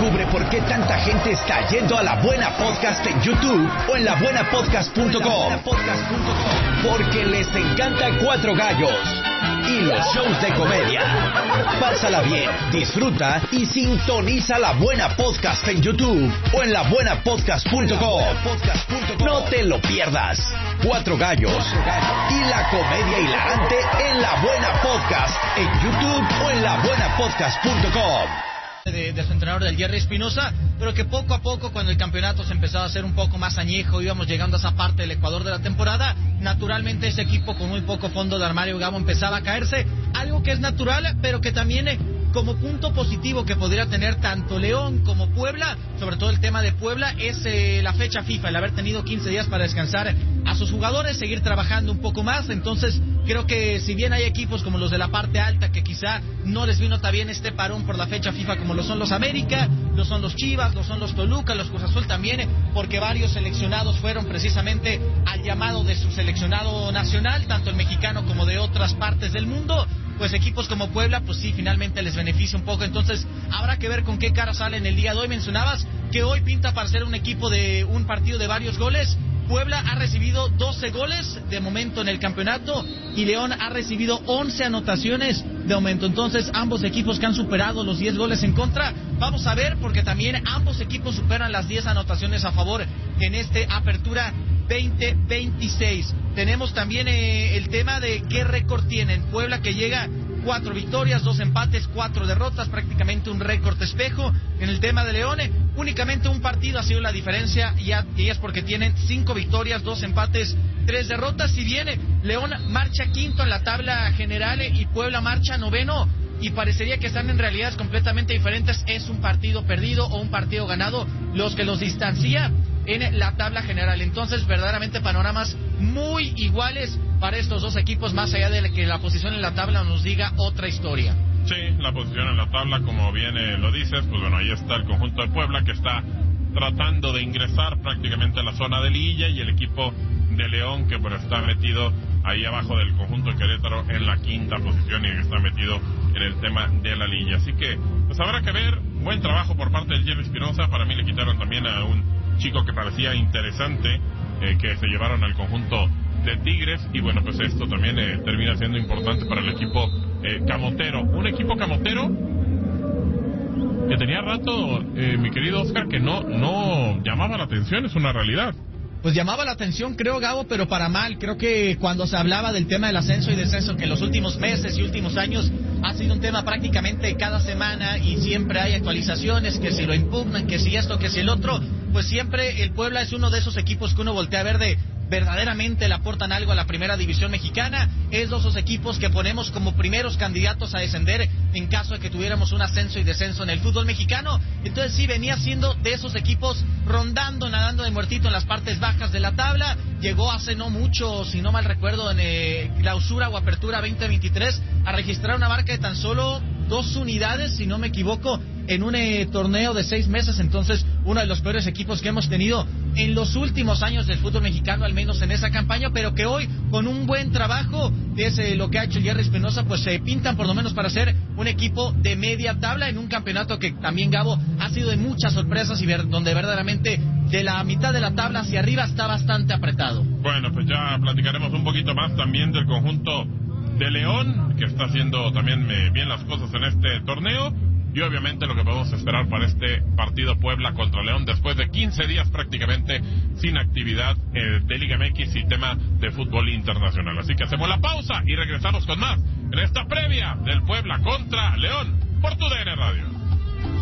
Descubre por qué tanta gente está yendo a La Buena Podcast en YouTube o en labuenapodcast.com. Porque les encanta Cuatro Gallos y los shows de comedia. Pásala bien, disfruta y sintoniza La Buena Podcast en YouTube o en labuenapodcast.com. No te lo pierdas. Cuatro Gallos y la comedia hilarante en La Buena Podcast en YouTube o en labuenapodcast.com. De su entrenador, del Jerry Espinosa, pero que poco a poco, cuando el campeonato se empezaba a hacer un poco más añejo, íbamos llegando a esa parte del Ecuador de la temporada, naturalmente ese equipo con muy poco fondo de armario, Gabo, empezaba a caerse, algo que es natural, pero que también como punto positivo que podría tener tanto León como Puebla, sobre todo el tema de Puebla, es la fecha FIFA, el haber tenido 15 días para descansar a sus jugadores, seguir trabajando un poco más. Entonces creo que si bien hay equipos como los de la parte alta que quizá no les vino tan bien este parón por la fecha FIFA, como lo son los América, lo son los Chivas, lo son los Toluca, los Cruz Azul también, porque varios seleccionados fueron precisamente al llamado de su seleccionado nacional, tanto el mexicano como de otras partes del mundo, pues equipos como Puebla, pues sí, finalmente les beneficia un poco. Entonces habrá que ver con qué cara salen el día de hoy. Mencionabas que hoy pinta para ser un equipo de un partido de varios goles. Puebla ha recibido 12 goles de momento en el campeonato y León ha recibido 11 anotaciones de momento. Entonces ambos equipos que han superado los 10 goles en contra. Vamos a ver, porque también ambos equipos superan las 10 anotaciones a favor en este Apertura 2026. Tenemos también el tema de qué récord tienen. Puebla, que llega 4 victorias, 2 empates, 4 derrotas, prácticamente un récord espejo. En el tema de León, únicamente un partido ha sido la diferencia, y es porque tienen 5 victorias, 2 empates, 3 derrotas. Si bien León marcha quinto en la tabla general y Puebla marcha noveno, y parecería que están en realidades completamente diferentes, es un partido perdido o un partido ganado los que los distancia en la tabla general. Entonces, verdaderamente panoramas muy iguales para estos dos equipos, más allá de que la posición en la tabla nos diga otra historia. Sí, la posición en la tabla, como bien lo dices, pues bueno, ahí está el conjunto de Puebla, que está tratando de ingresar prácticamente a la zona de liguilla, y el equipo de León, que pues está metido ahí abajo del conjunto de Querétaro en la quinta posición y que está metido en el tema de la liguilla. Así que pues habrá que ver. Buen trabajo por parte del Jerry Espinosa. Para mí le quitaron también a un chico que parecía interesante, que se llevaron al conjunto de Tigres, y bueno, pues esto también termina siendo importante para el equipo camotero. Un equipo camotero que tenía rato, mi querido Oscar, que no llamaba la atención, es una realidad. Pues llamaba la atención, creo, Gabo, pero para mal. Creo que cuando se hablaba del tema del ascenso y descenso, que en los últimos meses y últimos años ha sido un tema prácticamente cada semana, y siempre hay actualizaciones, que si lo impugnan, que si esto, que si el otro, pues siempre el Puebla es uno de esos equipos que uno voltea a ver de verdaderamente le aportan algo a la primera división mexicana. Es de esos equipos que ponemos como primeros candidatos a descender en caso de que tuviéramos un ascenso y descenso en el fútbol mexicano. Entonces sí, venía siendo de esos equipos rondando, nadando de muertito en las partes bajas de la tabla. Llegó hace no mucho, si no mal recuerdo, en clausura o apertura 2023 a registrar una marca de tan solo 2 unidades, si no me equivoco, en un torneo de 6 meses. Entonces, uno de los peores equipos que hemos tenido en los últimos años del fútbol mexicano, al menos en esa campaña, pero que hoy, con un buen trabajo, es lo que ha hecho Jerry Espinosa, pues se pintan por lo menos para ser un equipo de media tabla en un campeonato que también, Gabo, ha sido de muchas sorpresas y donde verdaderamente de la mitad de la tabla hacia arriba está bastante apretado. Bueno, pues ya platicaremos un poquito más también del conjunto de León, que está haciendo también bien las cosas en este torneo, y obviamente lo que podemos esperar para este partido Puebla contra León después de 15 días prácticamente sin actividad de Liga MX y tema de fútbol internacional. Así que hacemos la pausa y regresamos con más en esta previa del Puebla contra León por TUDN Radio.